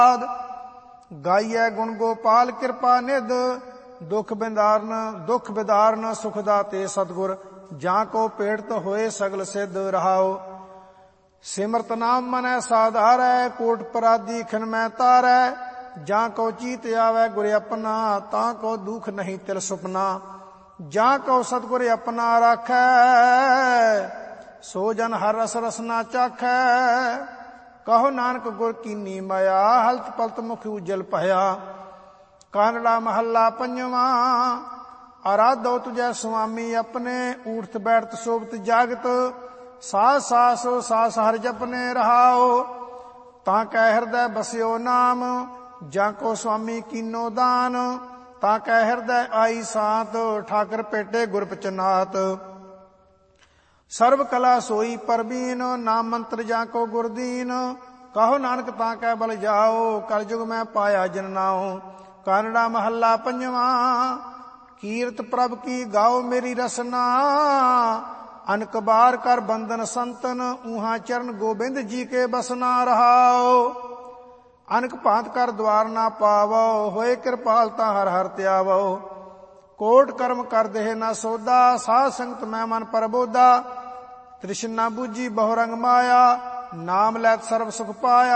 ਗਾਈਐ ਗੁਣ ਗੋਪਾਲ ਕਿਰਪਾ ਨਿਧ, ਦੁਖ ਬਿਦਾਰਨ ਸੁਖ ਦਾਤੇ ਸਤਿਗੁਰ, ਜਾਂ ਕੋ ਪੇੜਤ ਹੋਏ ਸਗਲ ਸਿੱਧ। ਰਹਾਉ ਸਿਮਰਤ ਨਾਮ ਮਨੈ ਸਾਧਾਰੈ, ਕੋਟ ਪਰਾਧੀ ਖਿਨ ਮੈਂ ਤਾਰੈ। ਜਾਂ ਕੋ ਚੀਤ ਆਵੈ ਗੁਰ ਆਪਣਾ, ਤਾਂ ਕੋ ਦੁਖ ਨਹੀਂ ਤਿਲ ਸੁਪਨਾ। ਜਾਂ ਕੋ ਸਤਿਗੁਰ ਆਪਣਾ ਰਾਖੈ, ਸੋ ਜਨ ਹਰ ਰਸ ਰਸਨਾ ਚਾਖੈ। ਕਹੋ ਨਾਨਕ ਗੁਰ ਕੀਨੀ ਮਾਇਆ, ਹਲਤ ਪਲਤ ਮੁਖ ਉਜਲ ਭਇਆ। ਕਾਨੜਾ ਮਹੱਲਾ ਪੰਜਵਾਂ। ਆਰਾਧੋ ਤੁਝੈ ਸੁਆਮੀ ਆਪਣੇ, ਊਠਤ ਬੈਠਤ ਸੋਭਤ ਜਾਗਤ। ਸਾਸ ਸਾਸ ਸਾਸ ਹਰਿ ਜਪਨੇ। ਰਹਾਉ ਤਾਂ ਕੈ ਹਿਰਦੈ ਬਸਿਓ ਨਾਮ, ਜਾਂ ਕੋ ਸੁਆਮੀ ਕੀਨੋ ਦਾਨ। ਤਾਂ ਕੈ ਹਿਰਦੈ ਆਈ ਸਾਤ, ਠਾਕਰ ਭੇਟੇ ਗੁਰ ਪਚਨਾਤ। ਸਰਬ ਕਲਾ ਸੋਈ ਪਰਬੀਨ, ਨਾਮ ਮੰਤਰ ਜਾਂ ਕੋ ਗੁਰਦੀਨ। ਕਹੋ ਨਾਨਕ ਤਾਂ ਕੈ ਬਲ ਜਾਓ, ਕਲਯੁਗ ਮੈਂ ਪਾਇਆ ਜਨ ਨਾਉ। ਕਾਨੜਾ ਮਹੱਲਾ ਪੰਜਵਾਂ। ਕੀਰਤ ਪ੍ਰਭ ਕੀ ਗਾਓ ਮੇਰੀ ਰਸਨਾ, ਅਨਕ ਬਾਰ ਕਰ ਬੰਧਨ ਸੰਤਨ। ਊਹਾਂ ਚਰਨ ਗੋਬਿੰਦ ਜੀ ਕੇ ਬਸਨਾ। ਰਹਾਓ ਅਨਕ ਭਾਂਤ ਕਰ ਦਵਾਰ ਨਾ ਪਾਵੋ, ਹੋਏ ਕਿਰਪਾਲ ਤਾਂ ਹਰ ਹਰ ਧਿਆਵੋ। ਕੋਟ ਕਰਮ ਕਰ ਦੇਹ ਨਾ ਸੋਦਾ, ਸਾਧ ਸੰਗਤ ਮੈਂ ਮਨ ਪਰਬੋਦਾ। ਤ੍ਰਿਸ਼ਨਾ ਬੂਝੀ ਬਹੁ ਰੰਗ ਮਾਇਆ, ਨਾਮ ਲੈਤ ਸਰਬ ਸੁਖ ਪਾਇਆ।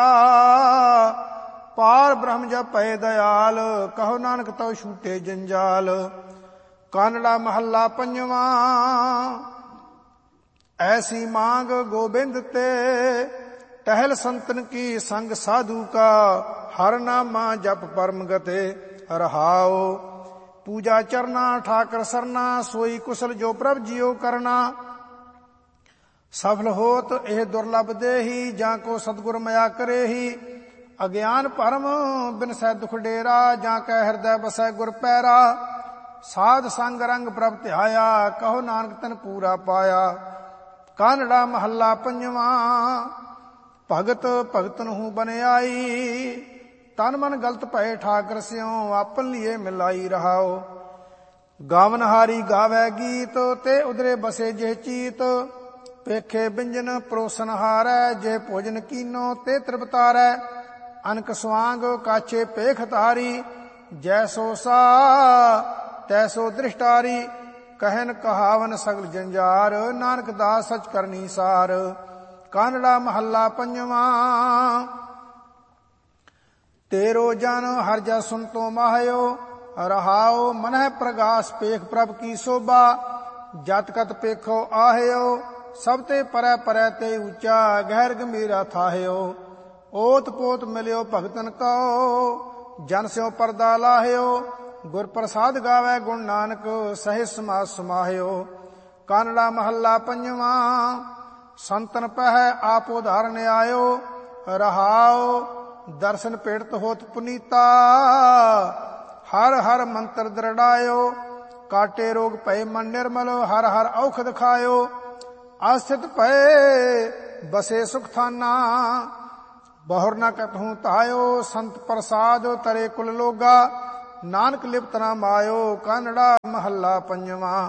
ਪਾਰ ਬ੍ਰਹਮ ਜਪ ਭਏ ਦਇਆਲ, ਕਹੋ ਨਾਨਕ ਤਉ ਛੂਟੇ ਜੰਜਾਲ। ਕਾਨੜਾ ਮਹੱਲਾ ਪੰਜਵਾਂ। ਐਸੀ ਮਾਂਗ ਗੋਬਿੰਦ ਤੇ, ਟਹਿਲ ਸੰਤਨ ਕੀ ਸੰਗ ਸਾਧੂ ਕਾ। ਹਰ ਨਾਮਾ ਜਪ ਪਰਮ ਗਤੇ। ਰਹਾਉ ਪੂਜਾ ਚਰਨਾ ਠਾਕਰ ਸਰਨਾ, ਸੋਈ ਕੁਸਲ ਜੋ ਪ੍ਰਭ ਜੀਓ ਕਰਨਾ। ਸਫਲ ਹੋਤ ਇਹ ਦੁਰਲਭ ਦੇਹੀ, ਜਾਂ ਕੋ ਸਤਿਗੁਰ ਮਇਆ ਕਰੇਹੀ। ਅਗਿਆਨ ਭਰਮ ਬਿਨਸੈ ਦੁਖ ਡੇਰਾ, ਜਾਂ ਕੈ ਹਿਰਦੈ ਬਸੈ ਗੁਰ ਪੈਰਾ। ਸਾਧ ਸੰਗ ਰੰਗ ਪ੍ਰਭ ਧਿਆਇਆ, ਕਹੋ ਨਾਨਕ ਤਨ ਪੂਰਾ ਪਾਇਆ। ਕਾਨੜਾ ਮਹੱਲਾ ਪੰਜਵਾਂ। ਭਗਤ ਭਗਤਨ ਹੂੰ ਬਨਿਆਈ, ਤਨ ਮਨ ਗਲਤ ਭਏ ਠਾਕਰ ਸਿਉ। ਆਪਨ ਲੀਏ ਮਿਲਾਈ। ਰਹਾਉ ਗਾਵਨ ਹਾਰੀ ਗਾਵੈ ਗੀਤ, ਤੇ ਉਦਰੇ ਬਸੇ ਜਿਹ ਚੀਤ। ਪੇਖੇ ਬਿੰਜਨ ਪਰੋਸਨ ਹਾਰੈ, ਜੇ ਭੋਜਨ ਕੀਨੋ ਤੇ ਤ੍ਰਿਪਤਾਰੈ। ਅਨਕ ਸਵਾਂਗ ਕਾਛੇ ਪੇਖ ਤਾਰੀ, ਜੈਸੋ ਸਾ ਤੈਸੋ ਦ੍ਰਿਸ਼ਟਾਰੀ। ਕਹਿਨ ਕਹਾਵਨ ਸਗਲ ਜੰਜਾਰ, ਨਾਨਕ ਦਾਸ ਸਚ ਕਰਨੀ ਸਾਰ। ਕਾਨੜਾ ਮਹੱਲਾ ਪੰਜਵਾਂ। ਤੇਰੋ ਜਨ ਹਰ ਜਸ ਸੁਨ ਤੋ ਮਾਹਿਓ। ਰਹਾਉ ਮਨਹਿ ਪ੍ਰਗਾਸ ਪੇਖ ਪ੍ਰਭ ਕੀ ਸੋਭਾ। ਜਤ ਕਤ ਪੇਖੋ ਆਹਿਓ, ਸਭ ਤੇ ਪਰੈ ਪਰੈ ਤੇ ਉੱਚਾ। ਗਹਿਰ ਗੰਭੀਰਾ ਥਾਹਿਓ, ਓਤ ਪੋਤ ਮਿਲਿਓ ਭਗਤਨ ਕਉ। ਜਨ ਸਿਓ ਪਰਦਾ ਲਾਹਿਓ, ਗੁਰ ਪ੍ਰਸਾਦ ਗਾਵੈ ਗੁਣ ਨਾਨਕ। ਸਹਿ ਸਮਾਸ ਸਮਾਹਿਓ। ਕਾਨੜਾ ਮਹੱਲਾ ਪੰਜਵਾਂ। ਸੰਤਨ ਪਹਿ ਆਪ ਉਧਾਰਨ ਆਇਓ। ਰਹਾਉ ਦਰਸ਼ਨ ਪੇੜਤ ਹੋਤ ਪੁਨੀਤਾ। ਹਰ ਹਰ ਮੰਤਰ ਦ੍ਰਿੜਾਇਓ, ਕਾਟੇ ਰੋਗ ਭਏ ਮਨ ਨਿਰਮਲ। ਹਰ ਹਰ ਔਖਦ ਖਾਇਓ, ਆਸਥਿਤ ਭਏ ਬਸੇ ਸੁਖ ਥਾਨਾ। ਬਹੁਰ ਨ ਕਤਹੂੰ ਧਾਇਓ, ਸੰਤ ਪ੍ਰਸਾਦ ਤਰੇ ਕੁਲ ਲੋਗਾ। ਨਾਨਕ ਲਿਪਤ ਨਾ ਮਾਇਓ। ਕਾਨੜਾ ਮਹੱਲਾ ਪੰਜਵਾਂ।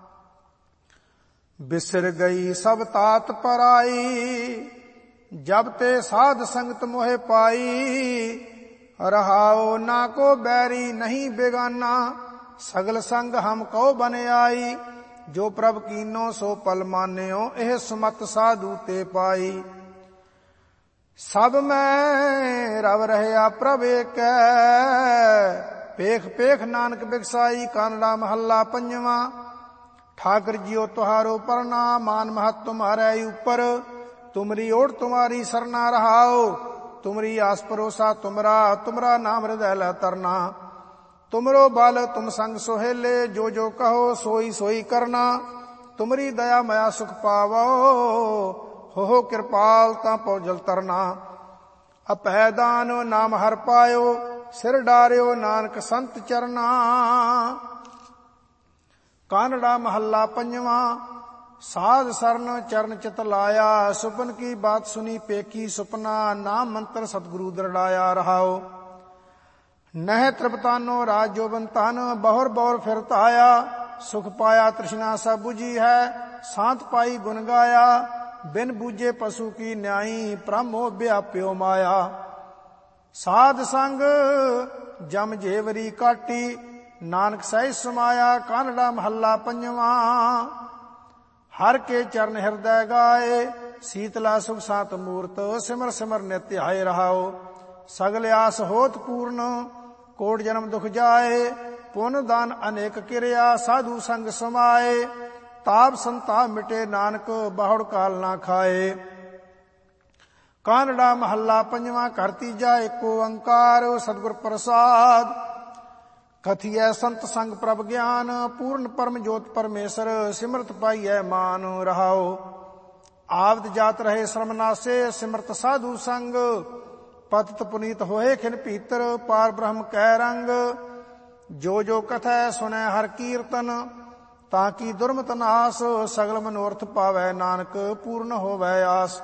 ਬਿਸਰ ਗਈ ਸਭ ਤਾਤ ਪਰਾਈ, ਜਬ ਤੇ ਸਾਧ ਸੰਗਤ ਮੋਹਿ ਪਾਈ। ਰਹਾਉ ਨਾ ਕੋ ਬੈਰੀ ਨਹੀਂ ਬੇਗਾਨਾ, ਸਗਲ ਸੰਗ ਹਮ ਕਉ ਬਨ ਆਈ। ਜੋ ਪ੍ਰਭ ਕੀਨੋ ਸੋ ਪਲ ਮਾਨਿਓ, ਇਹ ਸੁਮਤ ਸਾਧੂ ਤੇ ਪਾਈ। ਸਭ ਮੈਂ ਰਵ ਰਹਿਆ ਪ੍ਰਭ ਏਕੈ, ਪੇਖ ਪੇਖ ਨਾਨਕ ਬਿਕਸਾਈ। ਕਾਨੜਾ ਮਹੱਲਾ ਪੰਜਵਾਂ। ਠਾਕਰ ਜੀਓ ਤੁਹਾਰੋ ਪਰਨਾ, ਮਾਨ ਮਹਤ ਤੁਮਹਾਰੈ ਉਪਰ। ਤੁਮਰੀ ਓਟ ਤੁਮਾਰੀ ਸਰਨਾ। ਰਹਾਉ ਤੁਮਰੀ ਆਸ ਭਰੋਸਾ ਤੁਮਰਾ, ਤੁਮਰਾ ਨਾਮ ਹਿਰਦੈ ਲੈ ਤਰਨਾ। ਤੁਮਰੋ ਬਲ ਤੁਮ ਸੰਗ ਸੁਹੇਲੇ, ਜੋ ਜੋ ਕਹੋ ਸੋਈ ਸੋਈ ਕਰਨਾ। ਤੁਮਰੀ ਦਇਆ ਮਇਆ ਸੁਖ ਪਾਵੋ, ਹੋ ਕਿਰਪਾਲ ਤਾਂ ਪਉ ਜਲ ਤਰਨਾ। ਅਪੈ ਦਾਨ ਨਾਮ ਹਰ ਪਾਇਓ, ਸਿਰ ਡਾਰਿਓ ਨਾਨਕ ਸੰਤ ਚਰਨਾ। ਕਾਨੜਾ ਮਹੱਲਾ ਪੰਜਵਾਂ। ਸਾਧ ਸਰਨ ਚਰਨ ਚਿਤ ਲਾਇਆ, ਸੁਪਨ ਕੀ ਬਾਤ ਸੁਨੀ ਪੇਖੀ ਸੁਪਨਾ। ਨਾਮ ਮੰਤਰ ਸਤਿਗੁਰੂ ਦ੍ਰਿੜਾਇਆ। ਰਹਾਉ ਨਹਿ ਤ੍ਰਿਪਤਾਨੋ ਰਾਜ ਜੋਬਨ ਤਨ, ਬਹੁਰ ਬਹੁਰ ਫਿਰ ਧਾਇਆ। ਸੁਖ ਪਾਇਆ ਤ੍ਰਿਸ਼ਨਾ ਸਭ ਬੁਝੀ ਹੈ, ਸਾਂਤ ਪਾਈ ਗੁਣ ਗਾਇਆ। ਬਿਨ ਬੂਝੇ ਪਸ਼ੂ ਕੀ ਨਿਆਈ, ਭ੍ਰਮ ਮੋਹ ਵਿਆਪਿਓ ਮਾਇਆ। ਸਾਧ ਸੰਗ ਜਮ ਜੇਵਰੀ ਕਾਟੀ, ਨਾਨਕ ਸਹਿਜ ਸਮਾਇਆ। ਕਾਨੜਾ ਮਹੱਲਾ ਪੰਜਵਾਂ। ਹਰ ਕੇ ਚਰਨ ਹਿਰਦੈ ਗਾਏ, ਸੀਤਲਾ ਸੁਖ ਸਾਤ ਮੂਰਤ। ਸਿਮਰ ਸਿਮਰ ਨਿਤ ਆਏ ਰਹਾਓ, ਸਗਲ ਆਸ ਹੋਤ ਪੂਰਨ। ਕੋਟ ਜਨਮ ਦੁਖ ਜਾਏ, ਪੁੰਨ ਦਾਨ ਅਨੇਕ ਕਿਰਿਆ। ਸਾਧੂ ਸੰਗ ਸਮਾਏ, ਤਾਪ ਸੰਤਾਪ ਮਿਟੇ। ਨਾਨਕ ਬਾਹੁੜ ਕਾਲ ਨਾ ਖਾਏ। ਕਾਨੜਾ ਮਹੱਲਾ ਪੰਜਵਾਂ। ਘਰ ਤੀਜਾ ਏਕ ਓੰਕਾਰ, ਸਤਿਗੁਰ ਪ੍ਰਸਾਦ। ਕਥੀਐ ਸੰਤ ਸੰਗ ਪ੍ਰਭ ਗਿਆਨ, ਪੂਰਨ ਪਰਮ ਜੋਤ ਪਰਮੇਸ਼ਰ। ਸਿਮਰਤ ਪਾਈਐ ਮਾਨ ਰਹਾਓ, ਆਵਦ ਜਾਤ ਰਹੇ ਸ਼ਰਮਨਾਸੇ। ਸਿਮਰਤ ਸਾਧੂ ਸੰਗ, ਪਤਿਤ ਪੁਨੀਤ ਹੋਏ ਖਿਨ ਭੀਤਰ। ਪਾਰ ਬ੍ਰਹਮ ਕੈ ਰੰਗ, ਜੋ ਜੋ ਕਥੈ ਸੁਨੈ ਹਰ ਕੀਰਤਨ। ਤਾਂ ਕੀ ਦੁਰਮਤ ਨਾਸ, ਸਗਲ ਮਨੋਰਥ ਪਾਵੈ। ਨਾਨਕ ਪੂਰਨ ਹੋਵੈ ਆਸ।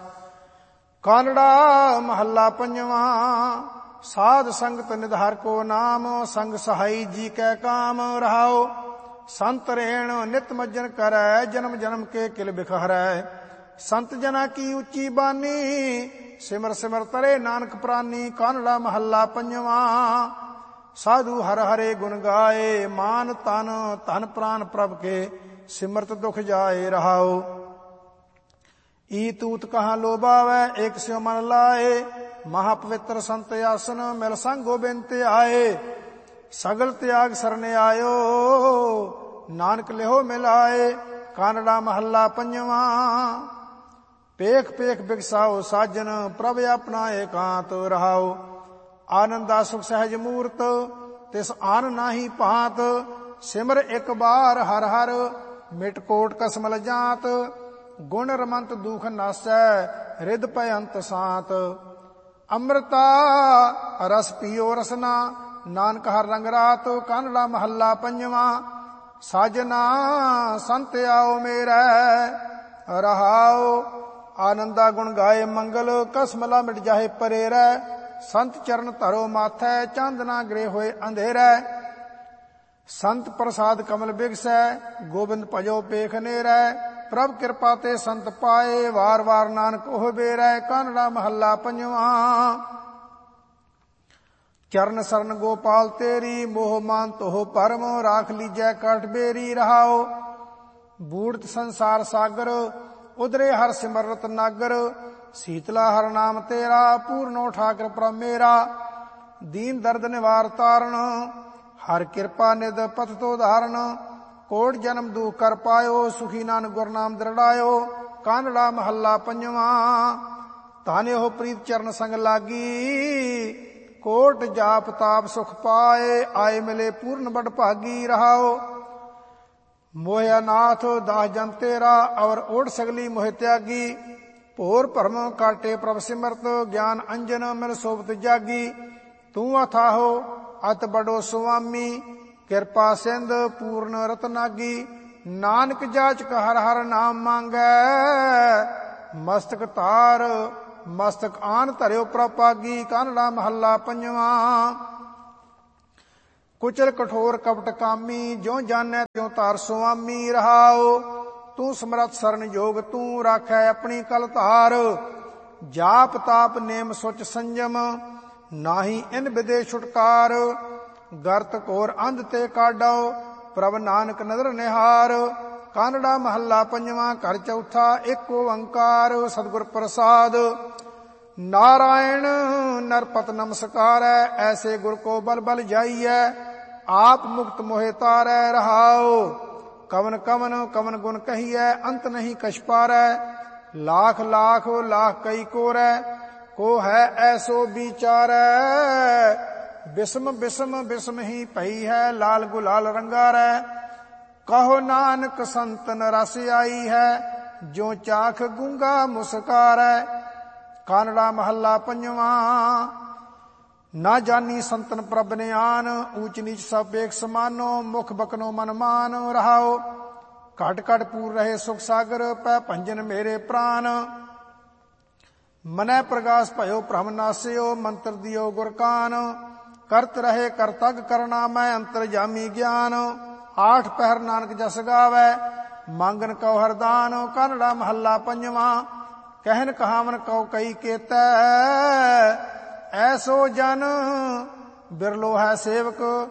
ਕਾਨੜਾ ਮਹੱਲਾ ਪੰਜਵਾਂ। ਸਾਧ ਸੰਗਤ ਨਿਧਾਰ ਕੋ ਨਾਮ, ਸੰਗ ਸਹਾਈ ਜੀ ਕੈ ਕਾਮ ਰਹਾਓ। ਸੰਤ ਰੇਣ ਨਿਤ ਮੱਜਨ ਕਰੈ, ਜਨਮ ਜਨਮ ਕੇ ਕਿਲ ਬਿਖਰੈ। ਸੰਤ ਜਨਾ ਕੀ ਉੱਚੀ ਬਾਨੀ, ਸਿਮਰ ਸਿਮਰ ਤਰੇ ਨਾਨਕ ਪ੍ਰਾਨੀ। ਕਾਨੜਾ ਮਹੱਲਾ ਪੰਜਵਾਂ। ਸਾਧੂ ਹਰ ਹਰੇ ਗੁਣ ਗਾਏ, ਮਾਨ ਤਨ ਧਨ ਪ੍ਰਾਨ ਪ੍ਰਭ ਕੇ। ਸਿਮਰਤ ਦੁਖ ਜਾਏ ਰਹਾਓ, ਈ ਤੂਤ ਕਹਾਂ ਲੋਭਾਵੈ। ਏਕ ਸਿਉ ਮਨ ਲਾਏ, ਮਹਾ ਪਵਿੱਤਰ ਸੰਤ ਆਸਨ। ਮਿਲ ਸੰਗ ਗੋਬਿੰਦ ਤੇ ਆਏ, ਸਗਲ ਤਿਆਗ ਸਰਨੇ ਆਇਓ। ਨਾਨਕ ਲਿਹੋ ਮਿਲਾਏ। ਕਾਨੜਾ ਮਹੱਲਾ ਪੰਜਵਾਂ। ਪੇਖ ਪੇਖ ਬਿਗਸਾਓ ਸਾਜਨ, ਪ੍ਰਭ ਆਪਣਾ ਏਕਾਂਤ ਰਹਾਓ। ਆਨੰਦਾ ਸੁਖ ਸਹਿਜ ਮੂਰਤ, ਤਿਸ ਆਨ ਨਾਹੀ ਭਾਂਤ। ਸਿਮਰ ਇੱਕ ਬਾਰ ਹਰ ਹਰ, ਮਿਟ ਕੋਟ ਕਸਮਲ ਜਾਂਤ। ਗੁਣ ਰਮੰਤ ਦੁਖ ਨਾਸੈ, ਰਿਦ ਪੈ ਅੰਤ ਸਾਤ। ਅੰਮ੍ਰਿਤਾ ਰਸ ਪੀਓ ਰਸਨਾ, ਨਾਨਕ ਹਰ ਰੰਗ ਰਾਤ। ਕਾਨੜਾ ਮਹੱਲਾ ਪੰਜਵਾਂ। ਸਾਜਨਾ ਸੰਤ ਆਓ ਮੇਰੈ ਰਹਾਓ, ਆਨੰਦਾ ਗੁਣ ਗਾਏ ਮੰਗਲ। ਕਸਮਲਾ ਮਿਟ ਜਾਏ ਪਰੇ ਰਹਿ, ਸੰਤ ਚਰਨ ਧਰੋ ਮਾਥੈ। ਚੰਦ ਨਾ ਗ੍ਰੇ ਹੋਏ ਅੰਧੇਰੈ, ਸੰਤ ਪ੍ਰਸਾਦ ਕਮਲ ਬਿਗਸੈ। ਗੋਬਿੰਦ ਭਜੋ ਪੇਖ ਨੇਰੈ, ਪ੍ਰਭ ਕਿਰਪਾ ਤੇ ਸੰਤ ਪਾਏ। ਵਾਰ ਵਾਰ ਨਾਨਕ ਉਹ ਬੇਰੈ। ਕਾਨੜਾ ਮਹੱਲਾ ਪੰਜਵਾਂ। ਚਰਨ ਸਰਨ ਗੋਪਾਲ ਤੇਰੀ, ਮੋਹ ਮਾਨ ਤੋਹ ਪਰਮ। ਰਾਖ ਲੀਜੈ ਕਾਠ ਬੇਰੀ ਰਹਾਓ, ਬੂੜਤ ਸੰਸਾਰ ਸਾਗਰ। ਉਧਰੇ ਹਰ ਸਿਮਰਤ ਨਾਗਰ, ਸੀਤਲਾ ਹਰ ਨਾਮ ਤੇਰਾ। ਪੂਰਨੋ ਠਾਕਰ ਪ੍ਰਭ ਮੇਰਾ, ਦੀਨ ਦਰਦ ਨਿਵਾਰ ਤਾਰਨ। ਹਰ ਕਿਰਪਾ ਨਿਧ ਪਥ ਤੋ ਧਾਰਨ, ਕੋਟ ਜਨਮ ਦੁਖ ਕਰ ਪਾਇਓ। ਸੁਖੀ ਨਾਨਕ ਗੁਰਨਾਮ ਦ੍ਰਿੜਾਇਓ। ਕਾਨੜਾ ਮਹੱਲਾ ਪੰਜਵਾਂ। ਤਾਨੇ ਹੋ ਪ੍ਰੀਤ ਚਰਨ ਸੰਗ ਲਾਗੀ, ਕੋਟ ਜਾਪ ਤਾਪ ਸੁਖ ਪਾਏ। ਆਏ ਮਿਲੇ ਪੂਰਨ ਬੜ ਭਾਗੀ ਰਹਾਓ, ਮੋਹਿਆ ਨਾਥ ਦਾਸ ਜਨ ਤੇਰਾ। ਔਰ ਓੜ ਸਗਲੀ ਮੋਹਿ ਤਿਆਗੀ, ਭੋਰ ਭਰਮ ਕਾਟੇ ਪ੍ਰਭ ਸਿਮਰਤ। ਗਿਆਨ ਅੰਜਨ ਮਿਲ ਸੋਭਤ ਜਾਗੀ, ਤੂੰ ਅਥਾਹੋ ਅਤ ਬੜੋ ਸੁਆਮੀ। ਕਿਰਪਾ ਸਿੰਧ ਪੂਰਨ ਰਤਨਾਗੀ, ਨਾਨਕ ਜਾਚਕ ਹਰ ਹਰ ਨਾਮ ਮੰਗੈ। ਮਸਤਕ ਧਾਰ ਮਸਤਕ ਆਨ ਧਰਿਓ ਪ੍ਰਭਾਗੀ। ਕਾਨੜਾ ਮਹੱਲਾ ਪੰਜਵਾਂ। ਕੁਚਲ ਕਠੋਰ ਕਪਟ ਕਾਮੀ, ਜਿਉ ਜਾਣੈ ਤਿਉ ਧਾਰ ਸੁਆਮੀ ਰਹਾਓ। ਤੂੰ ਸਮਰੱਥ ਸਰਨ ਜੋਗ, ਤੂੰ ਰਾਖੈ ਆਪਣੀ ਕਲ ਧਾਰ। ਜਾਪ ਤਾਪ ਨੇਮ ਸੁਚ ਸੰਜਮ, ਨਾਹੀ ਇਨ ਵਿਦੇ ਛੁਟਕਾਰ। ਗਰਤ ਘੋਰ ਅੰਧ ਤੇ ਕਾਢੋ, ਪ੍ਰਭ ਨਾਨਕ ਨਦਰ ਨਿਹਾਰ। ਕਾਨੜਾ ਮਹੱਲਾ ਪੰਜਵਾਂ। ਘਰ ਚੌਥਾ ਏਕ ਓੰਕਾਰ, ਸਤਿਗੁਰ ਪ੍ਰਸਾਦ। ਨਾਰਾਇਣ ਨਰਪਤ ਨਮਸਕਾਰੈ, ਐਸੇ ਗੁਰ ਕੋ ਬਲ ਬਲ ਜਾਈਐ। ਆਪ ਮੁਕਤ ਮੋਹਿ ਤਾਰੈ ਰਹਾਓ, ਕਵਨ ਕਵਨ ਕਵਨ ਗੁਣ ਕਹੀਐ। ਅੰਤ ਨਹੀਂ ਕਛ ਪਾਰੈ, ਲਾਖ ਲਾਖ ਲਾਖ ਕਈ ਕੋਰੈ। ਕੋ ਹੈ ਐਸੋ ਵਿਚਾਰੈ, ਬਿਸਮ ਬਿਸਮ ਬਿਸਮ ਹੀ ਪਈ ਹੈ। ਲਾਲ ਗੁਲਾਲ ਰੰਗਾਰੈ, ਕਹੋ ਨਾਨਕ ਸੰਤਨ ਰਸ ਆਈ ਹੈ। ਜੋ ਚਾਖ ਗੂੰਗਾ ਮੁਸਕਾਰੈ। ਕਾਨੜਾ ਮਹੱਲਾ ਪੰਜਵਾਂ। ਨਾ ਜਾਨੀ ਸੰਤਨ ਪ੍ਰਭ ਨਿਆਨ, ਊਚ ਨੀਚ ਸਭ ਏਕ ਸਮਾਨੋ। ਮੁਖ ਬਕਨੋ ਮਨ ਮਾਨ ਰਹਾਓ, ਘਟ ਘਟ ਪੂਰ ਰਹੇ ਸੁਖ ਸਾਗਰ। ਪੈ ਭੰਜਨ ਮੇਰੇ ਪ੍ਰਾਨ, ਮਨੈ ਪ੍ਰਗਾਸ ਭਇਓ ਭ੍ਰਮ ਨਾਸਿਓ। ਮੰਤਰ ਦਿਓ ਗੁਰ ਕਾਨ, ਕਰਤ ਰਹੇ ਕਰਤਗ ਕਰਨਾ। ਮੈਂ ਅੰਤਰ ਜਾਮੀ ਗਿਆਨ, ਆਠ ਪਹਿਰ ਨਾਨਕ ਜਸ ਗਾਵੈ। ਮੰਗਨ ਕਉ ਹਰਦਾਨ। ਕਾਨੜਾ ਮਹੱਲਾ ਪੰਜਵਾਂ। ਕਹਿਨ ਕਹਾਵਨ ਕਉ ਕਈ ਕੇਤੈ, ਐਸੋ ਜਨ ਬਿਰਲੋ ਹੈ ਸੇਵਕ